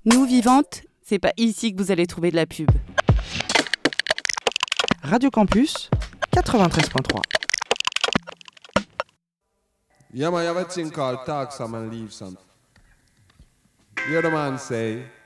Nous, Vivantes, c'est pas ici que vous allez trouver de la pub. Radio Campus 93.3. Yeah, man, you have a thing called talk some and leave some. Hear the man say,